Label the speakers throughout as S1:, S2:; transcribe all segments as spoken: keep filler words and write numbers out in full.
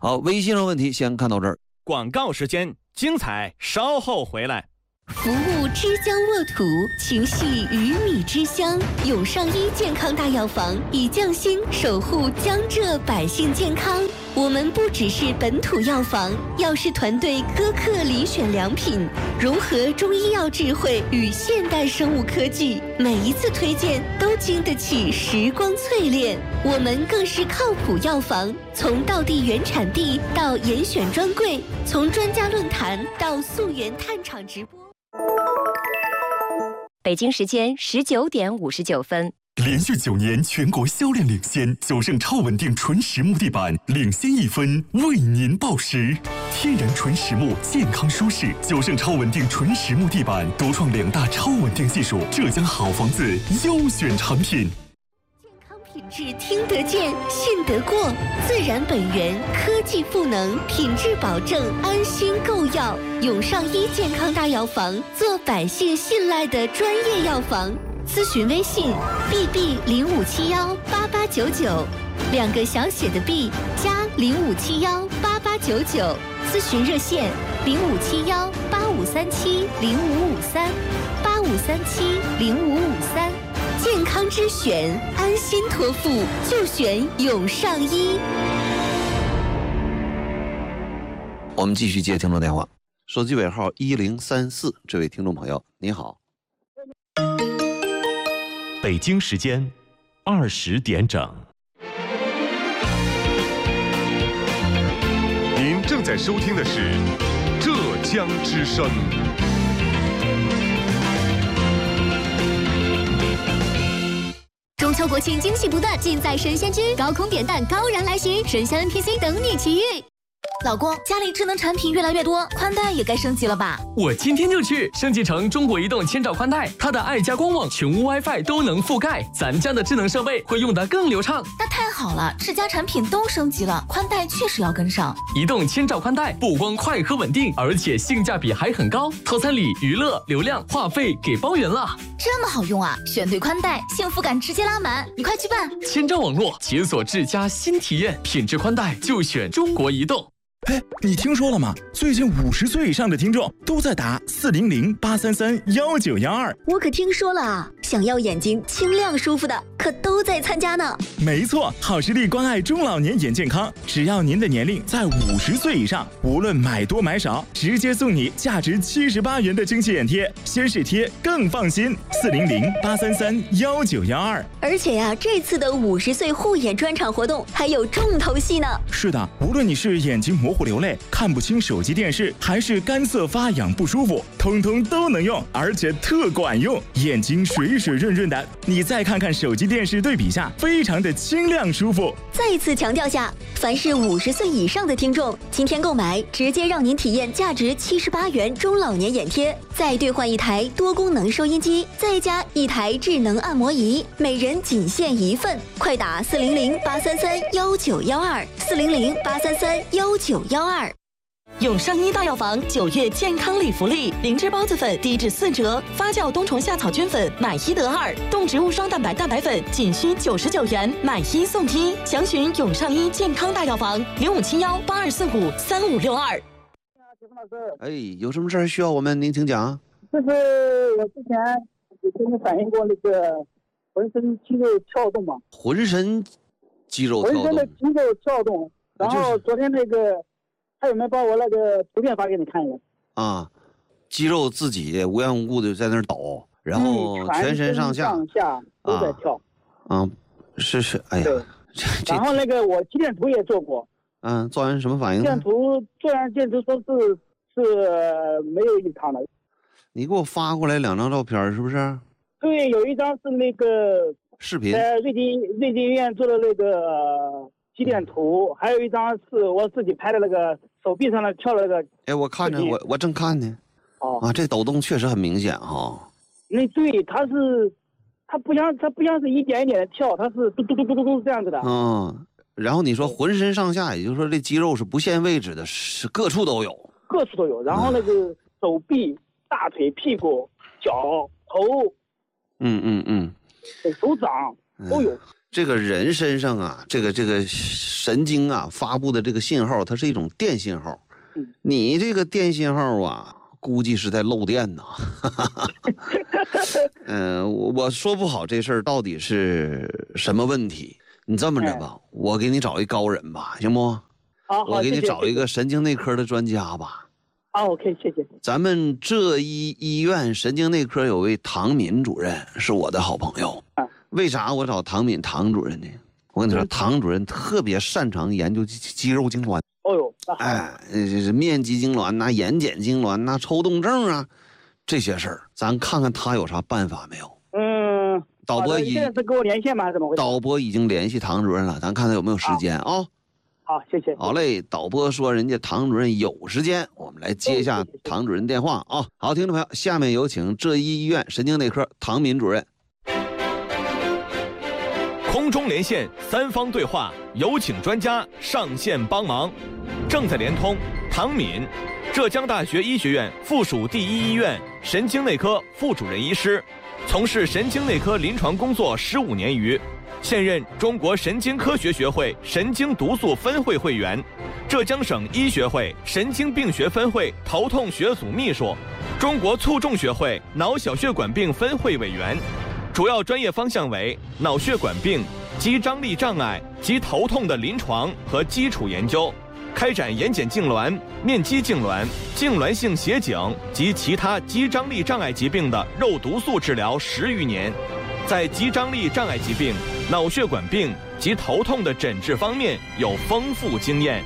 S1: 好，微信上问题先看到这儿。
S2: 广告时间，精彩稍后回来。
S3: 服务之江沃土，情系鱼米之乡。永上医健康大药房以匠心守护江浙百姓健康。我们不只是本土药房，药师团队苛刻遴选良品，融合中医药智慧与现代生物科技，每一次推荐都经得起时光淬炼。我们更是靠谱药房，从道地原产地到严选专柜，从专家论坛到溯源探厂直播。
S4: 北京时间十九点五十九分。
S5: 连续九年全国销量领先，九盛超稳定纯实木地板领先一分，为您报时。天然纯实木，健康舒适。九盛超稳定纯实木地板独创两大超稳定技术，浙江好房子优选产品。
S3: 品质听得见，信得过，自然本源，科技赋能，品质保证，安心购药。永上医健康大药房，做百姓信赖的专业药房。咨询微信 ：b b 零五七幺八八九九，两个小写的 b 加零五七幺八八九九。咨询热线零五七幺八五三七零五五三八五三七零五五三。健康之选，安心托付就选永上医。
S1: 我们继续接听众电话，手机尾号一零三四，这位听众朋友，你好。
S6: 北京时间二十点整。
S7: 您正在收听的是浙江之声。
S8: 中秋国庆惊喜不断，尽在神仙居，高空点弹，高燃来袭，神仙 N P C 等你奇遇。老公，家里智能产品越来越多，宽带也该升级了吧？
S9: 我今天就去升级成中国移动千兆宽带，它的爱家光网、全屋 WiFi 都能覆盖，咱家的智能设备会用得更流畅。
S8: 那太好了，智家产品都升级了，宽带确实要跟上。
S9: 移动千兆宽带不光快和稳定，而且性价比还很高，套餐里娱乐、流量、话费给包圆了。
S8: 这么好用啊！选对宽带，幸福感直接拉满，你快去办！
S9: 千兆网络解锁智家新体验，品质宽带就选中国移动。
S10: 哎，你听说了吗？最近五十岁以上的听众都在打四零零八三三幺九幺二。
S11: 我可听说了，想要眼睛清亮舒服的，可都在参加呢。
S10: 没错，好视力关爱中老年眼健康，只要您的年龄在五十岁以上，无论买多买少，直接送你价值七十八元的蒸汽眼贴，先试贴更放心。四零零八三三幺九幺二。
S11: 而且呀、啊，这次的五十岁护眼专场活动还有重头戏呢。
S10: 是的，无论你是眼睛模糊流泪、看不清手机电视，还是干涩发痒不舒服，通通都能用，而且特管用，眼睛水水润润的。你再看看手机电视对比下，非常的清亮舒服。
S11: 再次强调下，凡是五十岁以上的听众，今天购买直接让您体验价值七十八元中老年眼贴，再兑换一台多功能收音机，再加一台智能按摩仪，每人仅限一份。快打四零零八三三幺九幺二，四零零八三三幺九幺二。
S12: 永上医大药房九月健康礼福利，灵芝孢子粉低至四折，发酵冬虫夏草菌粉买一得二，动植物双蛋白蛋白粉仅需九十九元，买一送一。详询永上医健康大药房零五七幺八二四五三五六二。
S1: 哎，有什么事儿需要我们您请讲。
S13: 就是我之前有跟你反映过那个浑身肌肉跳动嘛，
S1: 浑身肌肉跳动，
S13: 浑身的肌肉跳动。然后昨天那个。他有没有把我那个图片发给你看一下？
S1: 啊，肌肉自己无缘无故的在那儿抖，然后全身上下、
S13: 上下都在跳。
S1: 啊，嗯、是是，哎呀，
S13: 然后那个我肌电图也做过。
S1: 嗯，做完什么反应？
S13: 肌电图做完肌电图说是是没有异常的。
S1: 你给我发过来两张照片，是不是？
S13: 对，有一张是那个
S1: 视频，
S13: 在瑞金瑞金医院做的那个肌电图，还有一张是我自己拍的那个。手臂上的跳了那个，
S1: 哎，我看着，我我正看呢。
S13: 哦
S1: 啊，这抖动确实很明显哈、哦。
S13: 那对，它是，它不像它不像是一点一点的跳，它是嘟嘟嘟嘟嘟嘟这样子的。
S1: 嗯，然后你说浑身上下，也就是说这肌肉是不限位置的，是各处都有。
S13: 各处都有，然后那个手臂、大腿、屁股、脚、头，
S1: 嗯嗯嗯，
S13: 手掌都有。
S1: 这个人身上啊，这个这个神经啊发布的这个信号，它是一种电信号。
S13: 嗯、
S1: 你这个电信号啊，估计是在漏电呐。嗯、呃，我我说不好这事儿到底是什么问题。你这么着吧，哎、我给你找一高人吧，行不？
S13: 好，
S1: 我给你找一个神经内科的专家吧。
S13: 啊 ，OK， 谢谢。
S1: 咱们浙医医院神经内科有位唐敏主任是我的好朋友。
S13: 啊、
S1: 为啥我找唐敏唐主任呢？我跟你说，嗯、唐主任特别擅长研究肌肉痉挛。
S13: 哦呦，
S1: 哎，这面肌痉挛呐、眼睑痉挛呐、抽动症啊，这些事儿，咱看看他有啥办法没有？
S13: 嗯。
S1: 导播已
S13: 现在是给我连线吗？还是怎么回事？
S1: 导播已经联系唐主任了，咱看他有没有时间啊。哦、
S13: 好，谢谢。
S1: 好嘞，导播说人家唐主任有时间，我们来接一下唐主任电话啊。好，听众朋友，下面有请浙医医院神经内科唐敏主任。
S2: 空中连线，三方对话，有请专家上线帮忙。正在连通，唐敏，浙江大学医学院附属第一医院神经内科副主任医师。从事神经内科临床工作十五年余，现任中国神经科学学会神经毒素分会会员，浙江省医学会神经病学分会头痛学组秘书，中国卒中学会脑小血管病分会委员，主要专业方向为脑血管病、肌张力障碍及头痛的临床和基础研究。开展眼睑痉挛、面肌痉挛、痉挛性斜颈及其他肌张力障碍疾病的肉毒素治疗十余年，在肌张力障碍疾病、脑血管病及头痛的诊治方面有丰富经验。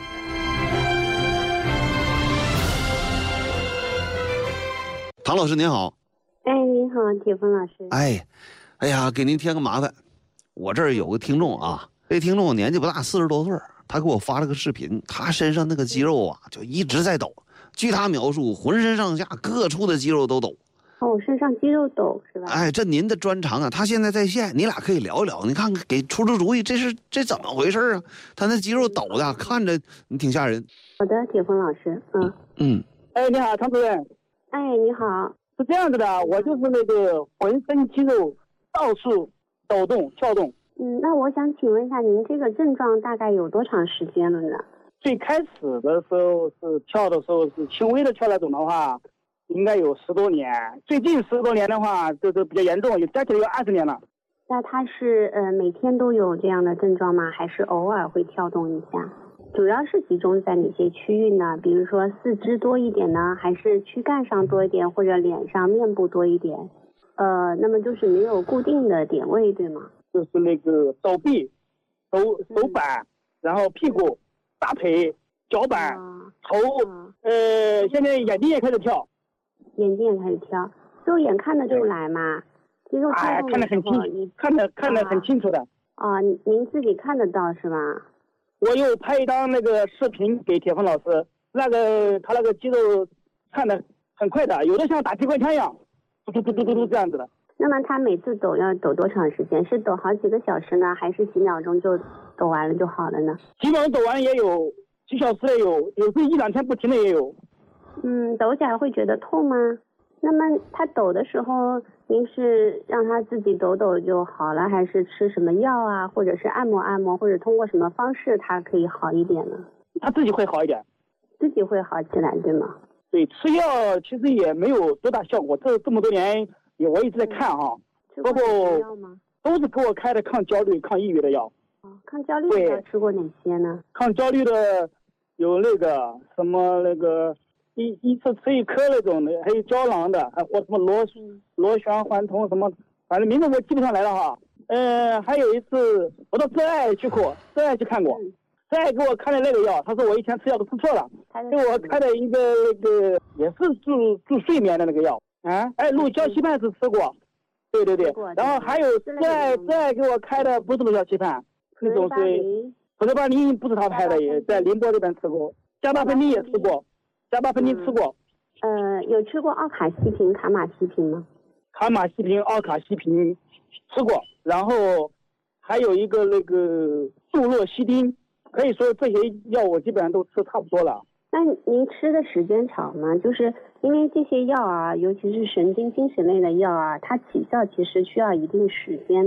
S1: 唐老师您好。
S14: 哎，您好，铁峰老师。
S1: 哎，哎呀，给您添个麻烦，我这儿有个听众啊，这听众年纪不大，四十多岁。他给我发了个视频，他身上那个肌肉啊，就一直在抖。据他描述，浑身上下各处的肌肉都抖。
S14: 哦，我身上肌肉抖是吧？
S1: 哎，这您的专长啊，他现在在线，你俩可以聊一聊。你看看，给出出主意，这是这怎么回事啊？他那肌肉抖的，看着你挺吓人。
S14: 好的，铁峰老师，嗯
S1: 嗯。
S13: 哎，你好，唐主任。
S14: 哎，你好。
S13: 是这样子的，我就是那个浑身肌肉到处抖动跳动。
S14: 嗯，那我想请问一下，您这个症状大概有多长时间了呢？
S13: 最开始的时候是跳的时候是轻微的跳那种的话，应该有十多年。最近十多年的话，就是比较严重，加起来有二十年了。
S14: 那他是呃每天都有这样的症状吗？还是偶尔会跳动一下？主要是集中在哪些区域呢？比如说四肢多一点呢，还是躯干上多一点，或者脸上、面部多一点？呃，那么就是没有固定的点位，对吗？
S13: 就是那个手臂、手手板，然后屁股、大腿、脚板、头，呃，现在眼睛也开始跳，
S14: 眼睛也开始跳，肉眼看得出来嘛？肌肉
S13: 哎，看得很清，看得看得很清楚的。
S14: 啊，您自己看得到是吧？
S13: 我又拍一张那个视频给铁峰老师，那个他那个肌肉看得很快的，有的像打机关枪一样，嘟嘟嘟嘟嘟嘟这样子的。
S14: 那么他每次抖要抖多长时间？是抖好几个小时呢，还是几秒钟就抖完了就好了呢？
S13: 几秒钟抖完也有，几小时也有，有时一两天不停的也有。
S14: 嗯，抖起来会觉得痛吗？那么他抖的时候，您是让他自己抖抖就好了，还是吃什么药啊，或者是按摩按摩，或者通过什么方式他可以好一点呢？
S13: 他自己会好一点，
S14: 自己会好起来，对吗？
S13: 对，吃药其实也没有多大效果，这这么多年。我一直在看哈、啊，
S14: 嗯、
S13: 包括都是给我开的抗焦虑、抗抑郁的药。
S14: 哦，抗焦虑的药吃过哪些呢？
S13: 抗焦虑的有那个什么那个一一次吃一颗那种的，还有胶囊的，还或什么螺螺旋环酮什么，反正名字我记不上来了哈。呃，还有一次我到浙爱去过，浙爱去看过，浙爱给我开的那个药，他说我以前吃药都吃错了，给我开的一个那个也是助助睡眠的那个药。啊，哎，鹿胶西泮是吃过，对对对，然后还有浙爱浙爱给我开的不是鹿胶西泮，那种是普特巴林，不是他拍的，也在宁波这边吃过，加巴芬尼也吃过，加巴芬尼吃过。
S14: 呃，有吃过奥卡西平、卡马西平吗？
S13: 卡马西平、奥卡西平吃过，然后还有一个那个杜洛西丁，可以说这些药我基本上都吃差不多了。
S14: 那您吃的时间长吗？就是因为这些药啊，尤其是神经精神类的药啊，它起效其实需要一定时间的。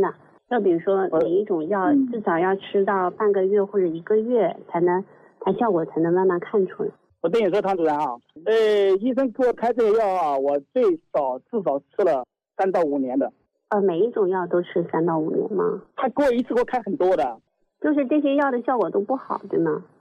S14: 就比如说每一种药至少要吃到半个月或者一个月才能，它效果才能慢慢看出来。
S13: 我跟你说，唐主任啊，呃，医生给我开这个药啊，我最少至少吃了三到五年的。
S14: 呃，每一种药都吃三到五年吗？
S13: 他给我一次给我开很多的。
S14: 就是这些药的效果都不好，对吗？